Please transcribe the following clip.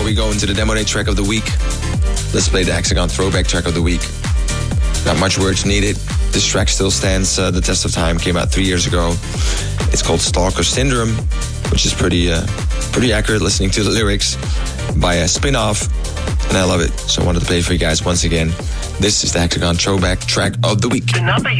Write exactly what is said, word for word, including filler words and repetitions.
we go into the Demo Day track of the week, let's play the Hexagon Throwback track of the week. Not much words needed. This track still stands uh, the test of time. Came out three years ago. It's called Stalker Syndrome, which is pretty uh, pretty accurate listening to the lyrics by a spin-off, and I love it. So I wanted to play for you guys once again. This is the Hexagon Throwback track of the week. The number